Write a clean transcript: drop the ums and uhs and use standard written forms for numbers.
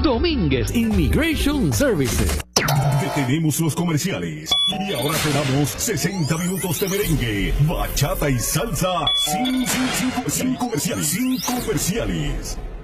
Domínguez Immigration Services. Detenemos los comerciales y ahora te damos 60 minutos de merengue, bachata y salsa sin comerciales.